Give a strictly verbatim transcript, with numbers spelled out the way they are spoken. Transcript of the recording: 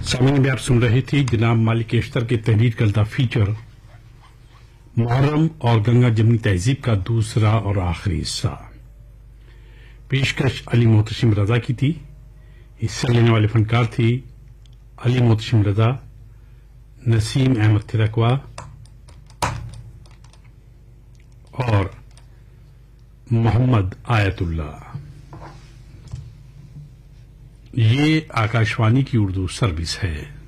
सामने में आप सुन रहे थे जनाब मालिक अख्तर के तहरीर करदा फीचर मुहर्रम और गंगा जमनी तहजीब का दूसरा और आखिरी हिस्सा। पेशकश अली मोहतशिम रजा की थी। हिस्सा लेने वाले फनकार थे अली मोहतशिम रजा, नसीम अहमद तिरकवा और मोहम्मद आयतुल्ला। ये आकाशवाणी की उर्दू सर्विस है।